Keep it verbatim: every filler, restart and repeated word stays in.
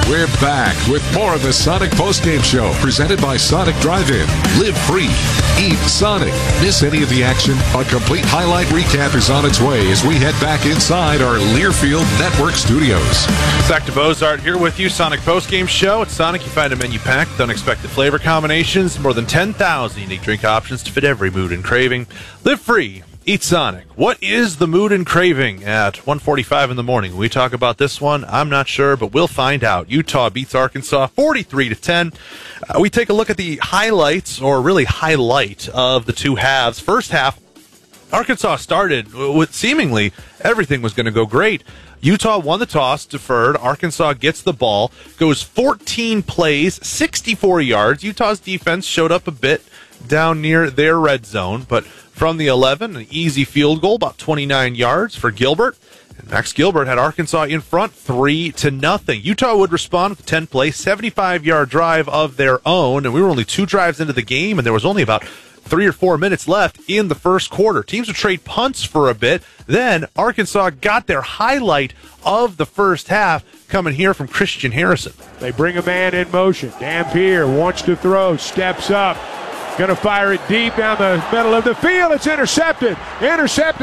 We're back with more of the Sonic Postgame Show, presented by Sonic Drive-In. Live free. Eat Sonic. Miss any of the action? A complete highlight recap is on its way as we head back inside our Learfield Network studios. Zach DeBozart here with you, Sonic Postgame Show. At Sonic, you find a menu packed with unexpected flavor combinations, more than ten thousand unique drink options to fit every mood and craving. Live free. Eat Sonic. What is the mood and craving at one forty-five in the morning? We talk about this one. I'm not sure, but we'll find out. Utah beats Arkansas forty-three to ten. Uh, we take a look at the highlights, or really highlight, of the two halves. First half, Arkansas started with seemingly everything was going to go great. Utah won the toss, deferred. Arkansas gets the ball, goes fourteen plays, sixty-four yards. Utah's defense showed up a bit down near their red zone, but from the eleven, an easy field goal, about twenty-nine yards for Gilbert. And Max Gilbert had Arkansas in front, three to nothing. Utah would respond with a ten-play, seventy-five-yard drive of their own, and we were only two drives into the game, and there was only about three or four minutes left in the first quarter. Teams would trade punts for a bit. Then Arkansas got their highlight of the first half coming here from Christian Harrison. They bring a man in motion. Dampier wants to throw, steps up, going to fire it deep down the middle of the field. It's intercepted. Intercepted.